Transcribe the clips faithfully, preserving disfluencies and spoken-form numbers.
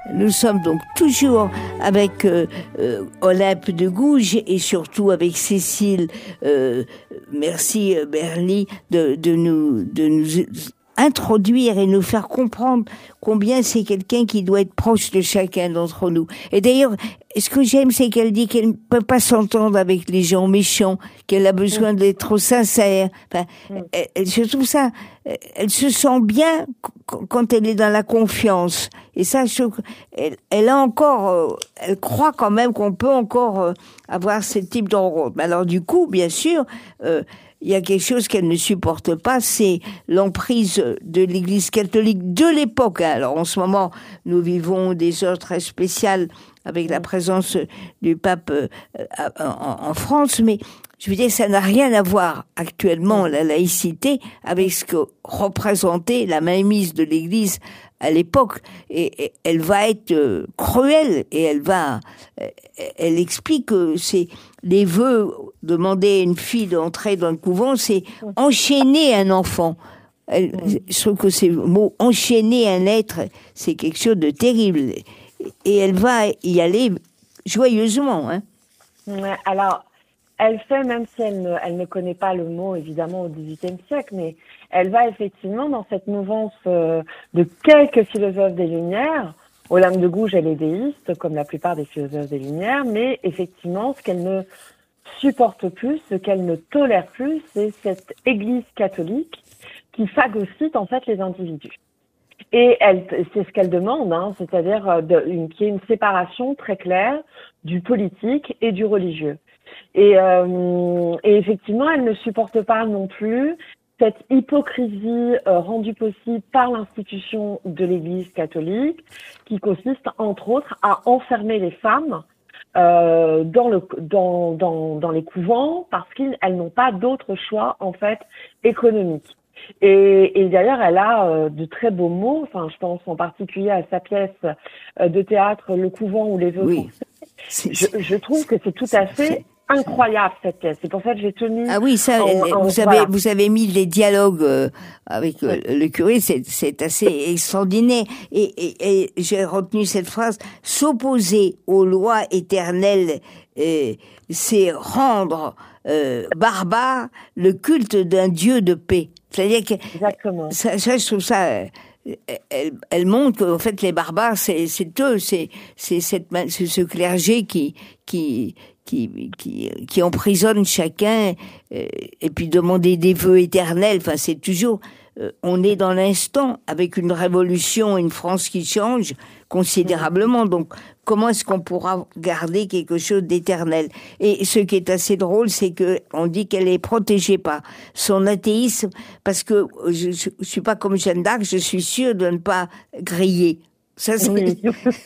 Nous sommes donc toujours avec euh, euh, Olympe de Gouges et surtout avec Cécile. Euh, merci Berly de, de nous de nous introduire et nous faire comprendre combien c'est quelqu'un qui doit être proche de chacun d'entre nous. Et d'ailleurs, ce que j'aime, c'est qu'elle dit qu'elle ne peut pas s'entendre avec les gens méchants, qu'elle a besoin d'être trop sincère. Enfin, elle, elle, je trouve ça, elle se sent bien quand elle est dans la confiance. Et ça, je trouve qu'elle elle a encore, elle croit quand même qu'on peut encore avoir ce type de rencontre. Alors du coup, bien sûr, euh, il y a quelque chose qu'elle ne supporte pas, c'est l'emprise de l'Église catholique de l'époque. Alors en ce moment, nous vivons des heures très spéciales avec la présence du pape en France, mais je veux dire, ça n'a rien à voir actuellement, la laïcité, avec ce que représentait la mainmise de l'Église à l'époque. Et, et elle va être euh, cruelle, et elle va, euh, elle explique que c'est les vœux, demander à une fille d'entrer dans le couvent, c'est enchaîner un enfant. Elle, je trouve que c'est le mot enchaîner un être, c'est quelque chose de terrible. Et elle va y aller joyeusement, hein. Ouais, alors, elle fait, même si elle ne, elle ne connaît pas le mot, évidemment, au dix-huitième siècle, mais elle va effectivement dans cette mouvance euh, de quelques philosophes des Lumières. Olympe de Gouges, elle est déiste, comme la plupart des philosophes des Lumières, mais effectivement, ce qu'elle ne supporte plus, ce qu'elle ne tolère plus, c'est cette Église catholique qui phagocyte en fait les individus. Et elle, c'est ce qu'elle demande, hein, c'est-à-dire de, une, qu'il y ait une séparation très claire du politique et du religieux. Et, euh, et effectivement, elle ne supporte pas non plus cette hypocrisie euh, rendue possible par l'institution de l'Église catholique, qui consiste entre autres à enfermer les femmes euh, dans, le, dans, dans, dans les couvents parce qu'elles n'ont pas d'autre choix en fait économique. Et, et d'ailleurs, elle a euh, de très beaux mots. Enfin, je pense en particulier à sa pièce euh, de théâtre Le Couvent ou les vœux Oui. forcés. Je, je trouve que c'est tout à fait incroyable cette pièce. C'est pour ça que j'ai tenu. Ah oui, ça, en, en, vous avez voilà. vous avez mis les dialogues euh, avec euh, le curé, c'est c'est assez extraordinaire. Et, et, et j'ai retenu cette phrase: s'opposer aux lois éternelles, euh, c'est rendre euh, barbare le culte d'un Dieu de paix. C'est-à-dire que Exactement. Ça, ça, je trouve ça. Euh, Elle, elle montre qu'en fait les barbares, c'est, c'est eux, c'est, c'est cette, c'est ce clergé qui, qui, qui, qui, qui emprisonne chacun, euh, et puis demander des vœux éternels. Enfin, c'est toujours, euh, on est dans l'instant avec une révolution, une France qui change considérablement. Donc, comment est-ce qu'on pourra garder quelque chose d'éternel? Et ce qui est assez drôle, c'est que on dit qu'elle est protégée par son athéisme, parce que je, je, je suis pas comme Jeanne d'Arc, je suis sûre de ne pas griller. Ça, c'est... Oui.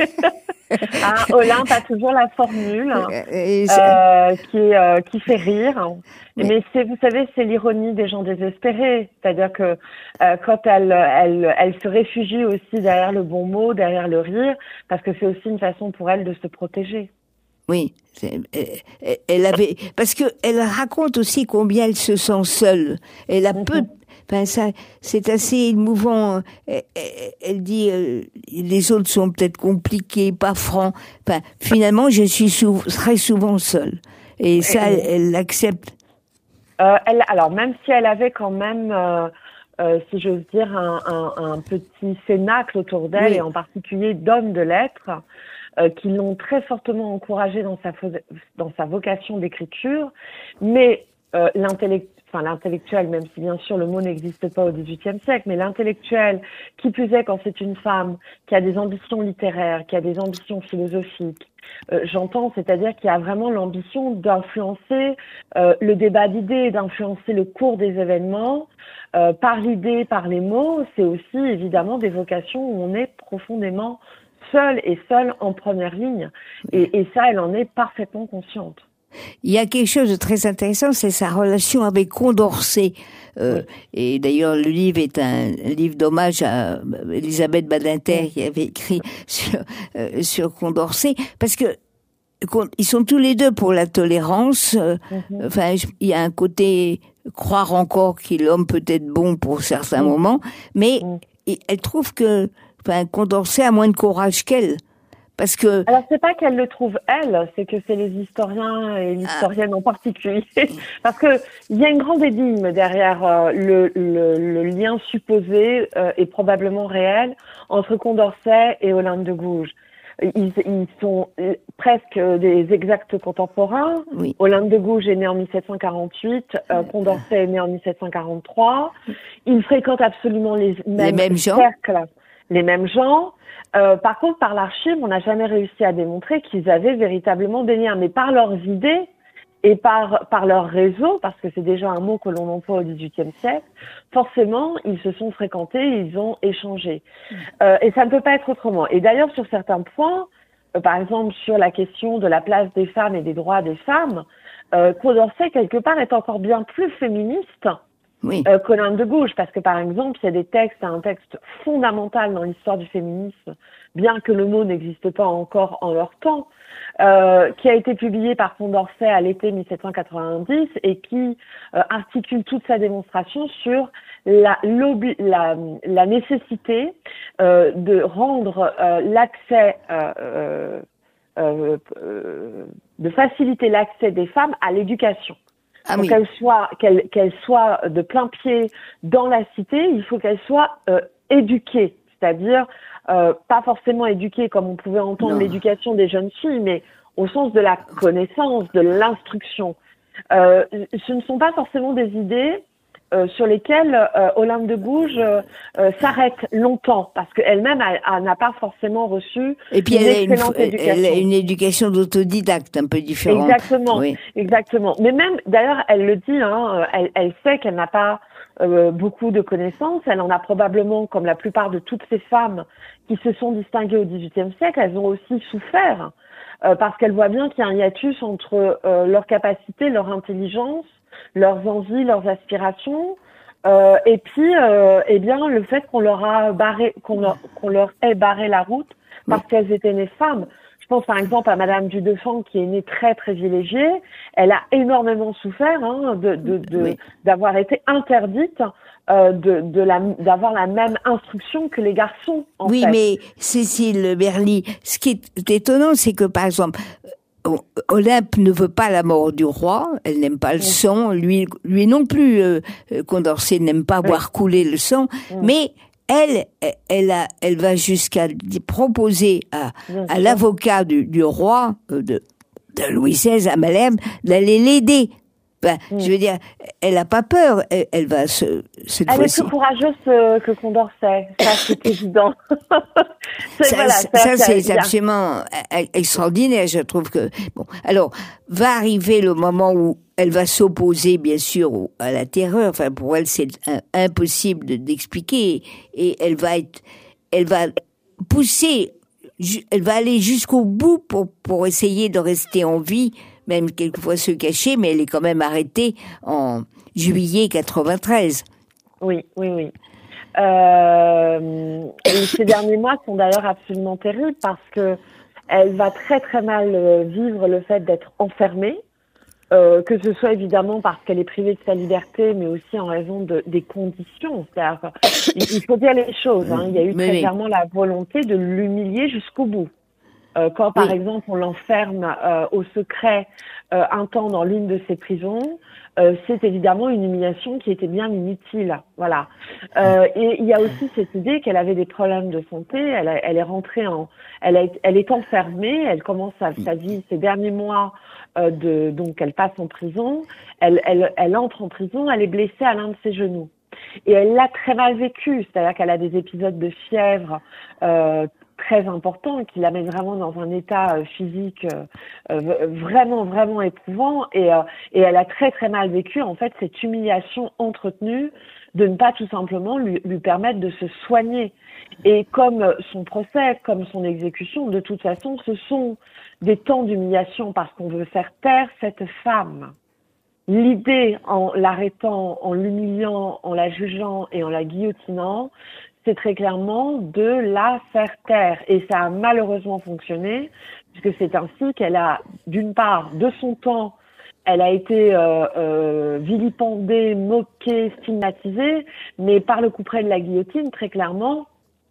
Ah, Olympe a toujours la formule Et euh, qui, euh, qui fait rire. Oui. Mais c'est, vous savez, c'est l'ironie des gens désespérés. C'est-à-dire que euh, quand elle, elle, elle se réfugie aussi derrière le bon mot, derrière le rire, parce que c'est aussi une façon pour elle de se protéger. Oui, elle avait, parce que elle raconte aussi combien elle se sent seule. Elle a mm-hmm. peu, enfin ça, c'est assez émouvant. Elle, elle dit, euh, les autres sont peut-être compliqués, pas francs. Enfin, finalement, je suis sou- très souvent seule. Et ça, elle, elle l'accepte. Euh, elle, alors, même si elle avait quand même, euh, euh, si j'ose dire, un, un, un petit cénacle autour d'elle, oui. Et en particulier d'hommes de lettres, euh, qui l'ont très fortement encouragée dans sa, dans sa vocation d'écriture, mais euh, l'intellect, enfin l'intellectuel, même si bien sûr le mot n'existe pas au dix-huitième siècle, mais l'intellectuel, qui plus est quand c'est une femme qui a des ambitions littéraires, qui a des ambitions philosophiques, euh, j'entends, c'est-à-dire qu'il y a vraiment l'ambition d'influencer euh, le débat d'idées, d'influencer le cours des événements, euh, par l'idée, par les mots. C'est aussi évidemment des vocations où on est profondément seule et seule en première ligne. Et, et ça, elle en est parfaitement consciente. Il y a quelque chose de très intéressant, c'est sa relation avec Condorcet. Euh, oui. Et d'ailleurs, le livre est un livre d'hommage à Elisabeth Badinter, oui. Qui avait écrit sur, euh, sur Condorcet, parce que ils sont tous les deux pour la tolérance. Mm-hmm. Enfin, il y a un côté croire encore que l'homme peut être bon pour certains mm. moments, mais mm. elle trouve que, enfin, Condorcet a moins de courage qu'elle. Parce que... Alors, c'est pas qu'elle le trouve, elle, c'est que c'est les historiens et l'historienne ah. en particulier. Parce que il y a une grande énigme derrière euh, le, le, le lien supposé euh, et probablement réel entre Condorcet et Olympe de Gouges. Ils, ils sont presque des exacts contemporains. Oui. Olympe de Gouges est née en mille sept cent quarante-huit, euh, Condorcet est né en mille sept cent quarante-trois. Ils fréquentent absolument les mêmes, les mêmes cercles, gens. les mêmes gens. Euh, par contre, par l'archive, on n'a jamais réussi à démontrer qu'ils avaient véritablement des liens, mais par leurs idées et par par leur réseau, parce que c'est déjà un mot que l'on emploie au dix-huitième siècle, forcément, ils se sont fréquentés, ils ont échangé. Euh, et ça ne peut pas être autrement. Et d'ailleurs, sur certains points, euh, par exemple sur la question de la place des femmes et des droits des femmes, euh, Condorcet, quelque part, est encore bien plus féministe oui. euh, qu'Olympe de Gouges, parce que, par exemple, il y a des textes, un texte fondamental dans l'histoire du féminisme, bien que le mot n'existe pas encore en leur temps, Euh, qui a été publié par Condorcet à l'été mille sept cent quatre-vingt-dix et qui euh, articule toute sa démonstration sur la, la, la nécessité euh, de rendre euh, l'accès, euh, euh, euh, de faciliter l'accès des femmes à l'éducation. Ah, Donc oui. qu'elles soient, qu'elles, qu'elles soient de plein pied dans la cité, il faut qu'elles soient euh, éduquées, c'est-à-dire Euh, pas forcément éduquée comme on pouvait entendre non. l'éducation des jeunes filles, mais au sens de la connaissance, de l'instruction. Euh, ce ne sont pas forcément des idées euh, sur lesquelles euh, Olympe de Gouges euh, euh, s'arrête longtemps, parce qu'elle-même a, a, n'a pas forcément reçu Et puis une elle excellente a une, éducation. Elle a une éducation d'autodidacte un peu différente. Exactement, oui. exactement. Mais même, d'ailleurs, elle le dit, hein, elle, elle sait qu'elle n'a pas Euh, beaucoup de connaissances. Elle en a probablement, comme la plupart de toutes ces femmes qui se sont distinguées au dix-huitième siècle, elles ont aussi souffert euh, parce qu'elles voient bien qu'il y a un hiatus entre euh, leur capacité, leur intelligence, leurs envies, leurs aspirations, euh, et puis, euh, eh bien, le fait qu'on leur a barré, qu'on leur, qu'on leur ait barré la route parce oui. qu'elles étaient nées femmes. Je pense par exemple à Madame du Deffand qui est née très privilégiée. Elle a énormément souffert hein, de, de, de oui. d'avoir été interdite euh, de, de la, d'avoir la même instruction que les garçons. En oui, fait. mais Cécile Berly, ce qui est étonnant, c'est que par exemple, Olympe ne veut pas la mort du roi, elle n'aime pas le oui. sang, lui, lui non plus, euh, Condorcet n'aime pas oui. voir couler le sang, oui. mais Elle, elle, a, elle va jusqu'à proposer à, à l'avocat du, du roi, euh, de, de Louis seize, à Malherbe, d'aller l'aider. Ben, mm. Je veux dire, elle n'a pas peur, elle, elle va se, cette Elle fois-ci. est plus courageuse euh, que Condorcet, ça c'est évident. c'est, ça, voilà, ça, ça c'est absolument extraordinaire, je trouve que... Bon, alors, va arriver le moment où elle va s'opposer, bien sûr, à la terreur. Enfin, pour elle, c'est impossible de, d'expliquer. Et elle va être, elle va pousser, elle va aller jusqu'au bout pour, pour essayer de rester en vie, même quelquefois se cacher, mais elle est quand même arrêtée en juillet quatre-vingt-treize. Oui, oui, oui. Euh, et ces derniers mois sont d'ailleurs absolument terribles parce que elle va très très mal vivre le fait d'être enfermée. Euh, que ce soit évidemment parce qu'elle est privée de sa liberté, mais aussi en raison de, des conditions. C'est-à-dire, il faut dire les choses. Hein. Il y a eu mais très oui. clairement la volonté de l'humilier jusqu'au bout. Euh, quand, par oui. exemple, on l'enferme euh, au secret euh, un temps dans l'une de ses prisons, euh, c'est évidemment une humiliation qui était bien inutile. Voilà. Euh, et il y a aussi cette idée qu'elle avait des problèmes de santé. Elle, a, elle est rentrée en, elle, a, elle est enfermée. Elle commence sa, sa vie, ses derniers mois. Euh, de, donc elle passe en prison, elle, elle, elle entre en prison, elle est blessée à l'un de ses genoux. Et elle l'a très mal vécu, c'est-à-dire qu'elle a des épisodes de fièvre euh, très importants qui l'amènent vraiment dans un état euh, physique euh, euh, vraiment, vraiment éprouvant. Et, euh, et elle a très, très mal vécu, en fait, cette humiliation entretenue de ne pas tout simplement lui, lui permettre de se soigner. Et comme son procès, comme son exécution, de toute façon, ce sont des temps d'humiliation parce qu'on veut faire taire cette femme. L'idée, en l'arrêtant, en l'humiliant, en la jugeant et en la guillotinant, c'est très clairement de la faire taire. Et ça a malheureusement fonctionné, puisque c'est ainsi qu'elle a, d'une part, de son temps, elle a été euh, euh, vilipendée, moquée, stigmatisée, mais par le couperet de la guillotine, très clairement,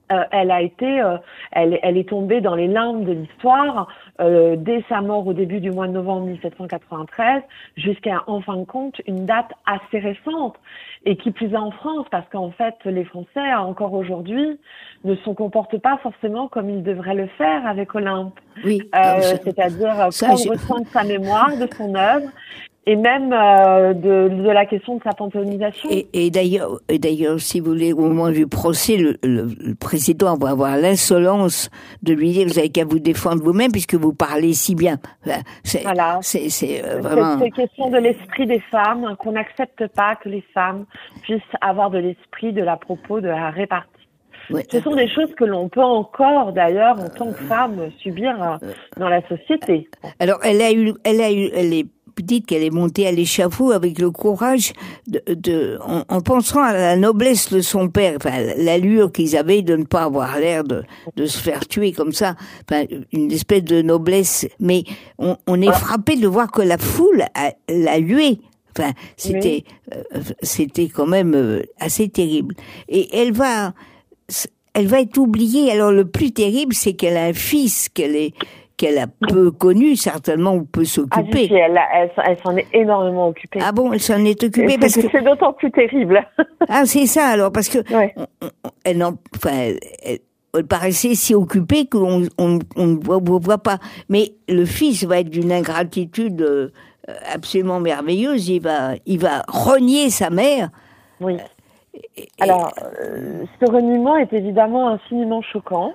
Euh, elle a été, euh, elle, elle est tombée dans les limbes de l'histoire euh, dès sa mort au début du mois de novembre mille sept cent quatre-vingt-treize jusqu'à, en fin de compte, une date assez récente et qui plus est en France, parce qu'en fait, les Français, encore aujourd'hui, ne se comportent pas forcément comme ils devraient le faire avec Olympe. Oui, Euh, ça, c'est-à-dire ça, prendre j'ai- soin de sa mémoire, de son œuvre, et même euh, de, de la question de sa panthéonisation. Et, et d'ailleurs, et d'ailleurs, si vous voulez, au moment du procès, le, le, le président va avoir l'insolence de lui dire: vous avez qu'à vous défendre vous-même puisque vous parlez si bien. Enfin, c'est, Voilà. c'est, c'est euh, C'est vraiment. c'est question de l'esprit des femmes, hein, qu'on n'accepte pas que les femmes puissent avoir de l'esprit de la propos, de la répartie. Ouais. Ce sont des choses que l'on peut encore, d'ailleurs, en tant que femme, subir euh, dans la société. Alors, elle a eu, elle a eu, elle est petite qu'elle est montée à l'échafaud avec le courage de, de en, en pensant à la noblesse de son père, enfin, l'allure qu'ils avaient de ne pas avoir l'air de, de se faire tuer comme ça, enfin, une espèce de noblesse. Mais on, on est frappé de voir que la foule a, l'a huée. Enfin, c'était, oui. euh, c'était quand même euh, assez terrible. Et elle va, elle va être oubliée. Alors, le plus terrible, c'est qu'elle a un fils qu'elle est, qu'elle a peu connu, certainement, ou peut s'occuper. Ah, elle, elle, elle s'en est énormément occupée. Ah bon, elle s'en est occupée c'est, parce que... C'est d'autant plus terrible. Ah, c'est ça, alors, parce que... Ouais. On, on, elle n'en... Enfin, elle, elle, elle paraissait si occupée qu'on on, on ne voit, voit pas. Mais le fils va être d'une ingratitude euh, absolument merveilleuse. Il va, il va renier sa mère. Oui. Et, alors, euh, ce reniement est évidemment infiniment choquant.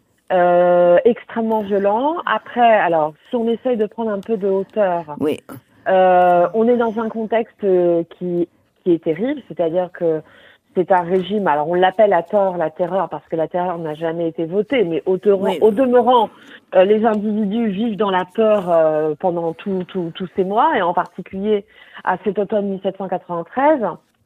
Euh, extrêmement violent. Après, alors, si on essaye de prendre un peu de hauteur, oui. euh, on est dans un contexte qui, qui est terrible, c'est-à-dire que c'est un régime, alors on l'appelle à tort la terreur parce que la terreur n'a jamais été votée, mais au, demeurant, oui. au demeurant euh, les individus vivent dans la peur euh, pendant tous tout, tout ces mois, et en particulier à cet automne mille sept cent quatre-vingt-treize,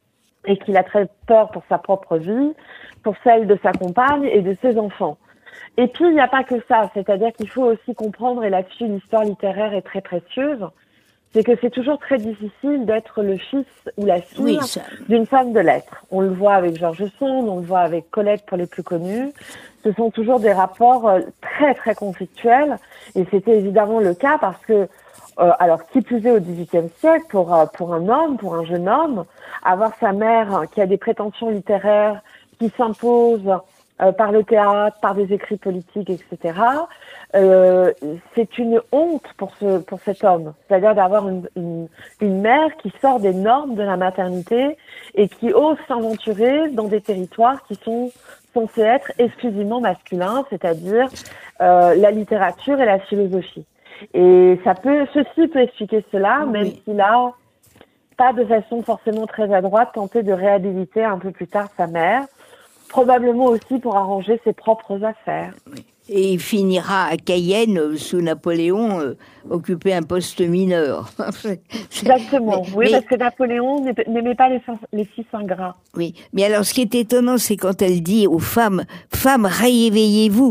et qu'il a très peur pour sa propre vie, pour celle de sa compagne et de ses enfants. Et puis, il n'y a pas que ça, c'est-à-dire qu'il faut aussi comprendre, et là-dessus l'histoire littéraire est très précieuse, c'est que c'est toujours très difficile d'être le fils ou la fille oui, ça... d'une femme de lettres. On le voit avec George Sand, on le voit avec Colette pour les plus connus. Ce sont toujours des rapports très très conflictuels, et c'était évidemment le cas parce que, euh, alors qui plus est au dix-huitième siècle, pour, euh, pour un homme, pour un jeune homme, avoir sa mère qui a des prétentions littéraires, qui s'impose Euh, par le théâtre, par des écrits politiques, et cetera. Euh, c'est une honte pour ce pour cet homme, c'est-à-dire d'avoir une, une, une mère qui sort des normes de la maternité et qui ose s'aventurer dans des territoires qui sont censés être exclusivement masculins, c'est-à-dire euh, la littérature et la philosophie. Et ça peut, ceci peut expliquer cela, même oui. s'il a pas de façon forcément très adroite tenté de réhabiliter un peu plus tard sa mère. Probablement aussi pour arranger ses propres affaires. Et il finira à Cayenne, sous Napoléon, euh, occuper un poste mineur. Exactement, mais, oui, mais, parce que Napoléon n'aimait pas les, les fils ingrats. Oui, mais alors ce qui est étonnant, c'est quand elle dit aux femmes, « Femmes, réveillez-vous ».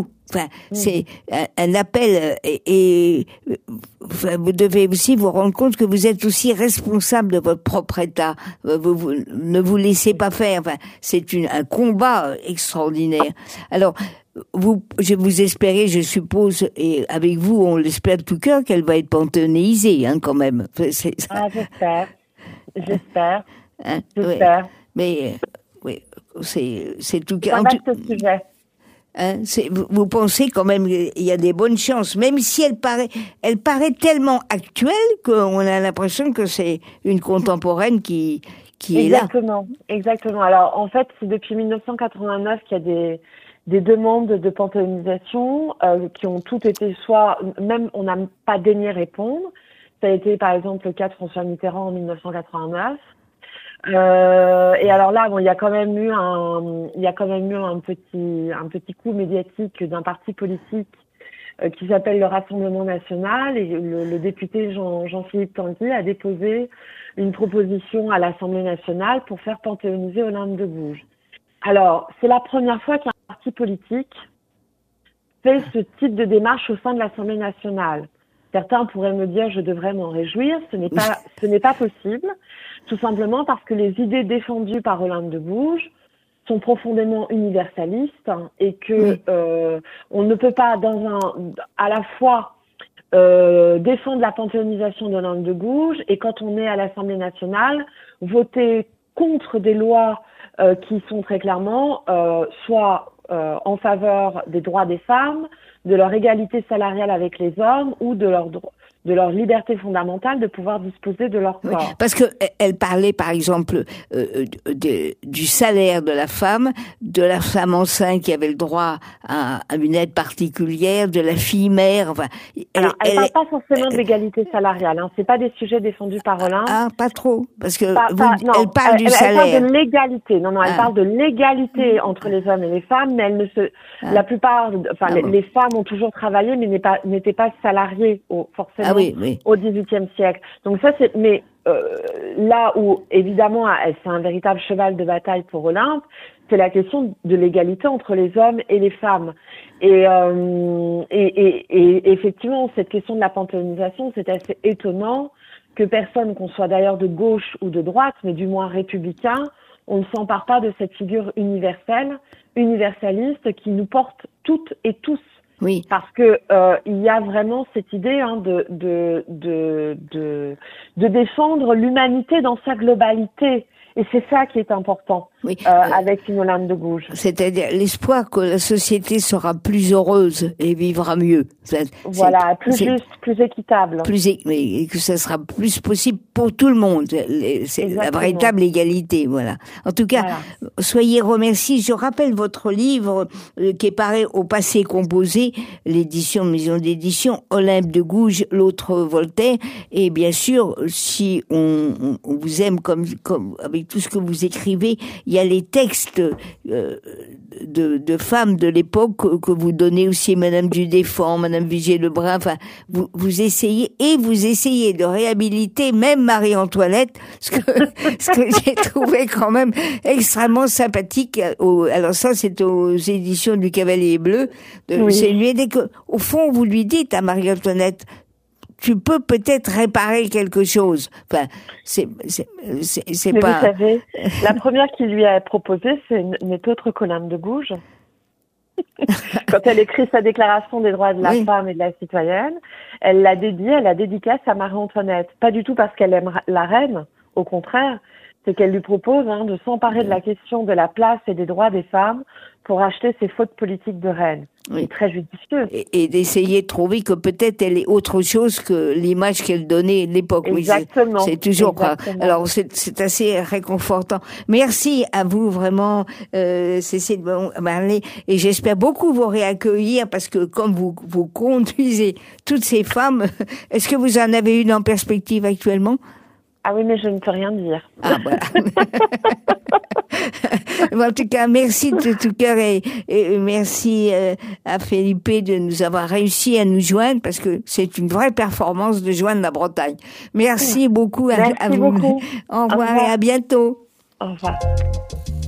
Enfin, mmh. c'est un, un appel et, et enfin, vous devez aussi vous rendre compte que vous êtes aussi responsable de votre propre état. Vous, vous ne vous laissez pas faire. Enfin, c'est une, un combat extraordinaire. Alors, vous, je vous espérais, je suppose, et avec vous, on l'espère de tout cœur, qu'elle va être panthéonisée, hein, quand même. C'est, ah, j'espère. J'espère. Hein, j'espère. Oui. Mais, oui, c'est, c'est tout cas. C'est un vaste sujet. Hein, c'est, vous, vous pensez quand même qu'il y a des bonnes chances, même si elle paraît, elle paraît tellement actuelle qu'on a l'impression que c'est une contemporaine qui, qui exactement, est là. Exactement. Alors en fait, c'est depuis mille neuf cent quatre-vingt-neuf qu'il y a des, des demandes de panthéonisation euh, qui ont toutes été soit, même on n'a pas daigné répondre. Ça a été par exemple le cas de François Mitterrand en mille neuf cent quatre-vingt-neuf. Euh, et alors là, bon, il y a quand même eu un, il y a quand même eu un petit, un petit coup médiatique d'un parti politique euh, qui s'appelle le Rassemblement National, et le, le député Jean, Jean-Philippe Tanguy a déposé une proposition à l'Assemblée nationale pour faire panthéoniser Olympe de Gouges. Alors, c'est la première fois qu'un parti politique fait ce type de démarche au sein de l'Assemblée nationale. Certains pourraient me dire, je devrais m'en réjouir. Ce n'est pas, ce n'est pas possible. Tout simplement parce que les idées défendues par Olympe de Gouges sont profondément universalistes hein, et que oui. euh, on ne peut pas dans un à la fois euh, défendre la panthéonisation de l'Inde de Gouges et quand on est à l'Assemblée nationale voter contre des lois euh, qui sont très clairement euh, soit euh, en faveur des droits des femmes, de leur égalité salariale avec les hommes ou de leur droit de leur liberté fondamentale de pouvoir disposer de leur corps. Oui, parce que elle parlait, par exemple, euh, de, du salaire de la femme, de la femme enceinte qui avait le droit à, à une aide particulière, de la fille mère. Enfin, alors, elle, elle parle pas forcément de l'égalité salariale. Hein. C'est pas des sujets défendus par Olympe. Ah, pas trop, parce que pas, vous, pas, non, elle parle elle, du elle, salaire. Elle parle de l'égalité. Non, non, elle ah. parle de l'égalité entre les hommes et les femmes, mais elle ne se. Ah. La plupart, enfin, ah, les, bon. les femmes ont toujours travaillé, mais n'étaient pas, n'étaient pas salariées au, forcément. Ah, oui, oui. Au dix-huitième siècle. Donc ça, c'est, mais euh, là où évidemment, c'est un véritable cheval de bataille pour Olympe, c'est la question de l'égalité entre les hommes et les femmes. Et, euh, et, et, et effectivement, cette question de la panthéonisation, c'est assez étonnant que personne, qu'on soit d'ailleurs de gauche ou de droite, mais du moins républicain, on ne s'empare pas de cette figure universelle, universaliste, qui nous porte toutes et tous. Oui. Parce que euh, il y a vraiment cette idée hein, de, de de de de défendre l'humanité dans sa globalité. Et c'est ça qui est important oui. euh, euh, avec une Olympe de Gouges. C'est-à-dire l'espoir que la société sera plus heureuse et vivra mieux. C'est, voilà, plus c'est, juste, plus équitable. Plus et que ça sera plus possible pour tout le monde. C'est Exactement. La véritable égalité, voilà. En tout cas, voilà. Soyez remerciés. Je rappelle votre livre euh, qui est paru au Passé composé, l'édition maison d'édition Olympe de Gouges, l'autre Voltaire. Et bien sûr, si on, on, on vous aime comme comme avec tout ce que vous écrivez, il y a les textes euh, de, de femmes de l'époque que, que vous donnez aussi, Madame Dudéfend, Madame Vigée-Lebrun. Enfin, vous, vous essayez et vous essayez de réhabiliter même Marie-Antoinette, ce que, ce que j'ai trouvé quand même extrêmement sympathique. Au, alors ça, c'est aux éditions du Cavalier Bleu. De, oui. C'est lui aider que, au fond, vous lui dites à Marie-Antoinette, tu peux peut-être réparer quelque chose. Enfin, c'est c'est c'est, c'est Mais pas. Vous savez, la première qui lui a proposé, c'est n'est autre qu'Olympe de Gouges. Quand elle écrit sa déclaration des droits de la oui. femme et de la citoyenne, elle l'a dédiée, elle la dédicace à Marie-Antoinette. Pas du tout parce qu'elle aime la reine, au contraire, c'est qu'elle lui propose hein, de s'emparer de la question de la place et des droits des femmes pour acheter ses fautes politiques de reine. Oui. C'est très judicieux. Et, et d'essayer de trouver que peut-être elle est autre chose que l'image qu'elle donnait à l'époque. Exactement. Oui, c'est, c'est toujours Exactement. Pas. Alors c'est, c'est assez réconfortant. Merci à vous vraiment, euh, Cécile Marley, et j'espère beaucoup vous réaccueillir parce que comme vous vous conduisez toutes ces femmes, est-ce que vous en avez une en perspective actuellement? Ah oui, mais je ne peux rien dire. Ah, voilà. En tout cas, merci de tout cœur et, et merci euh, à Felipe de nous avoir réussi à nous joindre parce que c'est une vraie performance de joindre la Bretagne. Merci beaucoup à, merci à vous. Beaucoup. Au revoir, Au revoir et à bientôt. Au revoir.